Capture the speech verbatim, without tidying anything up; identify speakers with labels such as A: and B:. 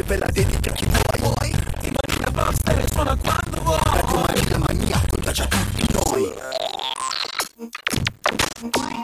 A: ve la dedica chi vuoi. Vuoi? Ti mani la posta e suona quando vuoi. Radio Maria, la mania, contagia tutti noi.